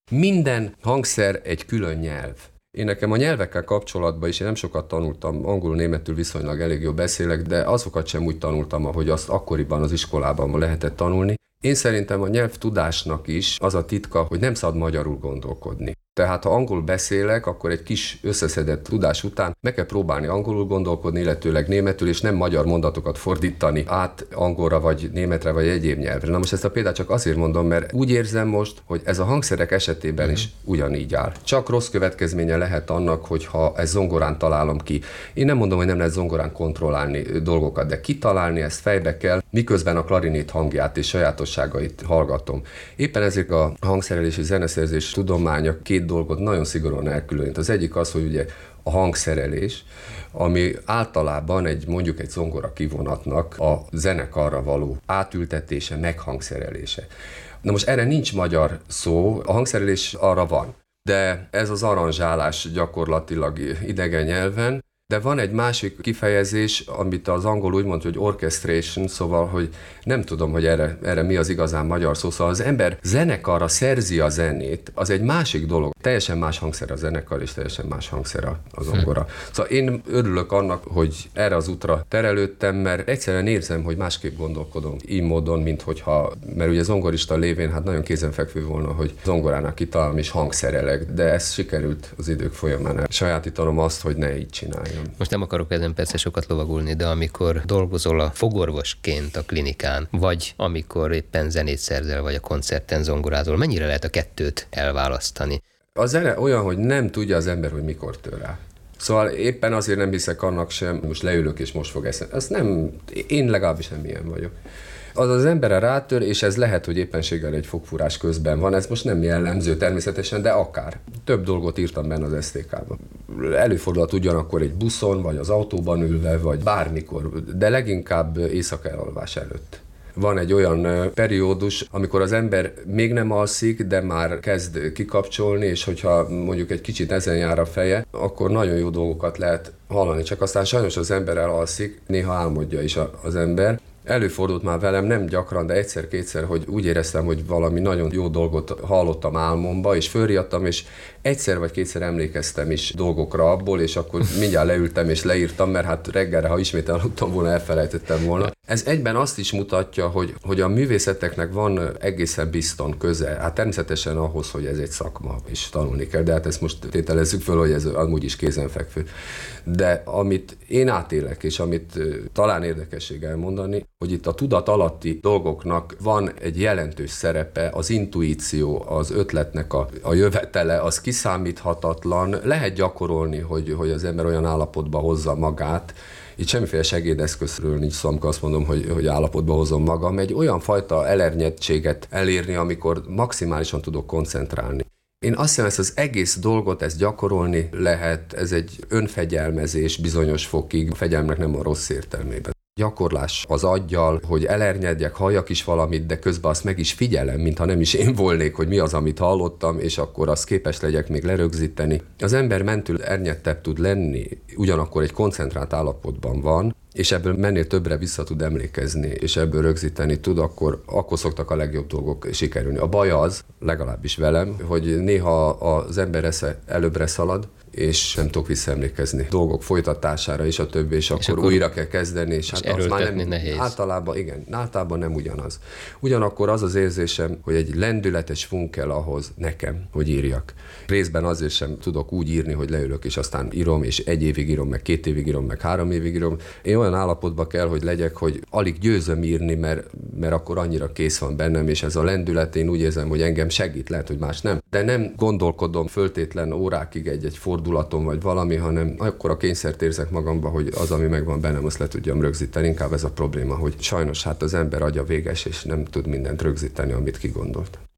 Minden hangszer egy külön nyelv. Én nekem a nyelvekkel kapcsolatban is, én nem sokat tanultam, angolul, németül viszonylag elég jól beszélek, de azokat sem úgy tanultam, ahogy azt akkoriban az iskolában lehetett tanulni. Én szerintem a nyelvtudásnak is az a titka, hogy nem szabad magyarul gondolkodni. Tehát ha angolul beszélek, akkor egy kis összeszedett tudás után meg kell próbálni angolul gondolkodni, illetőleg németül, és nem magyar mondatokat fordítani át angolra, vagy németre, vagy egyéb nyelvre. Na most ezt a példát csak azért mondom, mert úgy érzem most, hogy ez a hangszerek esetében is ugyanígy áll. Csak rossz következménye lehet annak, hogyha ezt zongorán találom ki. Én nem mondom, hogy nem lehet zongorán kontrollálni dolgokat, de kitalálni ezt fejbe kell, miközben a klarinét hangját és sajátosságait hallgatom. Éppen ezért a hangszerelési zeneszerzés tudománya két dolgot nagyon szigorúan elkülönít. Az egyik az, hogy ugye a hangszerelés, ami általában mondjuk egy zongora kivonatnak a zenekarra való átültetése, meghangszerelése. Na most erre nincs magyar szó, a hangszerelés arra van, de ez az aranzsálás gyakorlatilag idegen nyelven. De van egy másik kifejezés, amit az angol úgy mondja, hogy orchestration, szóval, hogy nem tudom, hogy erre mi az igazán magyar szó. Szóval az ember zenekarra szerzi a zenét, az egy másik dolog. Teljesen más hangszer a zenekar, és teljesen más hangszer a zongora. Szóval én örülök annak, hogy erre az útra terelődtem, mert egyszerűen érzem, hogy másképp gondolkodom így módon, mert ugye zongorista lévén hát nagyon kézenfekvő volna, hogy zongorának kitalálom és hangszerelek, de ez sikerült az idők folyamán. Sajátítanom azt, hogy ne így csináljam. Most nem akarok ezen persze sokat lovagolni, de amikor dolgozol a fogorvosként a klinikán, vagy amikor éppen zenét szerzel, vagy a koncerten zongorázol, mennyire lehet a kettőt elválasztani? A zene olyan, hogy nem tudja az ember, hogy mikor tör rá. Szóval éppen azért nem hiszek annak sem, most leülök és most fog eszembe. Azt nem, én legalábbis nem ilyen vagyok. Az emberre rátör, és ez lehet, hogy éppenséggel egy fogfúrás közben van, ez most nem jellemző természetesen, de akár. Több dolgot írtam benne az SZTK-ban. Előfordulhat ugyanakkor egy buszon, vagy az autóban ülve, vagy bármikor, de leginkább éjszaka elalvás előtt. Van egy olyan periódus, amikor az ember még nem alszik, de már kezd kikapcsolni, és hogyha mondjuk egy kicsit ezen jár a feje, akkor nagyon jó dolgokat lehet hallani. Csak aztán sajnos az ember elalszik, néha álmodja is az ember. Előfordult már velem, nem gyakran, de egyszer-kétszer, hogy úgy éreztem, hogy valami nagyon jó dolgot hallottam álmomba, és fölriadtam, és egyszer vagy kétszer emlékeztem is dolgokra abból, és akkor mindjárt leültem és leírtam, mert hát reggelre, ha ismét aludtam volna, elfelejtettem volna. Ez egyben azt is mutatja, hogy a művészeteknek van egészen bizton köze. Hát természetesen ahhoz, hogy ez egy szakma, és tanulni kell, de hát ezt most tételezzük föl, hogy ez amúgy is kézenfekvő. De amit én átélek, és amit talán érdekesség elmondani, hogy itt a tudat alatti dolgoknak van egy jelentős szerepe, az intuíció, az ötletnek a jövetele, az kiszámíthatatlan. Lehet gyakorolni, hogy az ember olyan állapotba hozza magát. Itt semmiféle segédeszközről nincs szó, amikor azt mondom, hogy állapotba hozom magam. Egy olyan fajta elernyettséget elérni, amikor maximálisan tudok koncentrálni. Én azt hiszem, ezt az egész dolgot, ezt gyakorolni lehet, ez egy önfegyelmezés bizonyos fokig, a fegyelmnek nem a rossz értelmében. Gyakorlás az aggyal, hogy elernyedjek, halljak is valamit, de közben azt meg is figyelem, mintha nem is én volnék, hogy mi az, amit hallottam, és akkor azt képes legyek még lerögzíteni. Az ember mentül ernyettebb tud lenni, ugyanakkor egy koncentrált állapotban van, és ebből mennél többre vissza tud emlékezni, és ebből rögzíteni tud, akkor szoktak a legjobb dolgok sikerülni. A baj az, legalábbis velem, hogy néha az ember esze előbbre szalad, és nem tudok visszaemlékezni dolgok folytatására és a többi, és akkor újra kell kezdeni, és hát az már nem nehéz. Általában nem ugyanaz. Ugyanakkor az az érzésem, hogy egy lendületes funk kell ahhoz nekem, hogy írjak. Részben azért sem tudok úgy írni, hogy leülök, és aztán írom, és 1 évig írom, meg 2 évig írom, meg 3 évig írom. Én olyan állapotban kell, hogy legyek, hogy alig győzöm írni, mert akkor annyira kész van bennem, és ez a lendület, én úgy érzem, hogy engem segít, lehet, hogy más nem. De nem gondolkodom föltétlen órákig egy fordulaton vagy valami, hanem akkor a kényszert érzek magamba, hogy az, ami megvan bennem, azt le tudjam rögzíteni. Inkább ez a probléma, hogy sajnos hát az ember agya véges, és nem tud mindent rögzíteni, amit kigondolt.